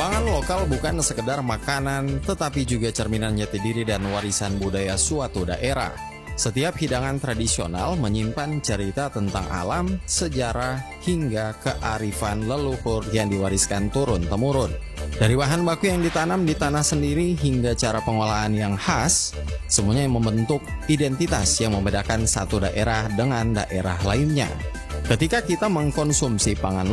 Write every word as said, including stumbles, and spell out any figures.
Pangan lokal bukan sekedar makanan, tetapi juga cerminan jati diri dan warisan budaya suatu daerah. Setiap hidangan tradisional menyimpan cerita tentang alam, sejarah, hingga kearifan leluhur yang diwariskan turun-temurun. Dari bahan baku yang ditanam di tanah sendiri hingga cara pengolahan yang khas, semuanya yang membentuk identitas yang membedakan satu daerah dengan daerah lainnya. Ketika kita mengkonsumsi pangan